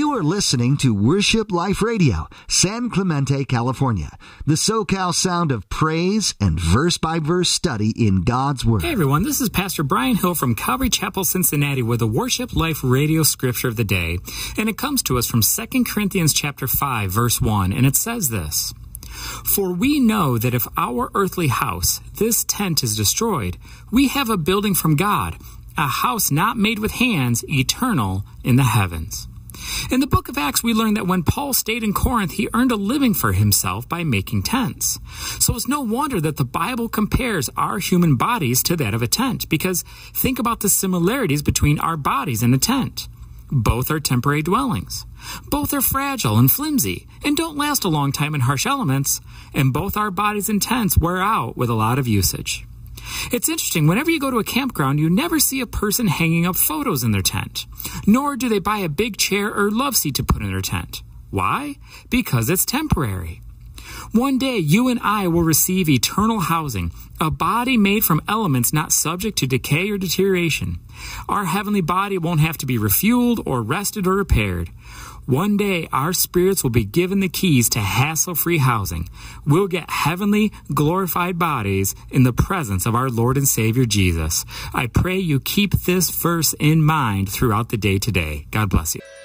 You are listening to Worship Life Radio, San Clemente, California, the SoCal sound of praise and verse-by-verse study in God's Word. Hey everyone, this is Pastor Brian Hill from Calvary Chapel, Cincinnati with the Worship Life Radio Scripture of the Day. And it comes to us from 2 Corinthians chapter 5, verse 1, and it says this: "For we know that if our earthly house, this tent, is destroyed, we have a building from God, a house not made with hands, eternal in the heavens." In the book of Acts, we learn that when Paul stayed in Corinth, he earned a living for himself by making tents. So it's no wonder that the Bible compares our human bodies to that of a tent, because think about the similarities between our bodies and a tent. Both are temporary dwellings. Both are fragile and flimsy and don't last a long time in harsh elements, and both our bodies and tents wear out with a lot of usage. It's interesting, whenever you go to a campground, you never see a person hanging up photos in their tent, nor do they buy a big chair or love seat to put in their tent. Why? Because it's temporary. One day, you and I will receive eternal housing, a body made from elements not subject to decay or deterioration. Our heavenly body won't have to be refueled or rested or repaired. One day, our spirits will be given the keys to hassle-free housing. We'll get heavenly, glorified bodies in the presence of our Lord and Savior Jesus. I pray you keep this verse in mind throughout the day today. God bless you.